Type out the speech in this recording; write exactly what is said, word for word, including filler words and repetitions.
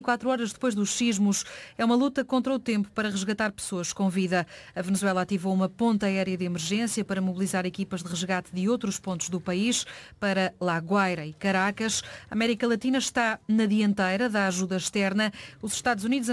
Quatro horas depois dos sismos, é uma luta contra o tempo para resgatar pessoas com vida. A Venezuela ativou uma ponte aérea de emergência para mobilizar equipas de resgate de outros pontos do país para La Guaira e Caracas. A América Latina está na dianteira da ajuda externa. Os Estados Unidos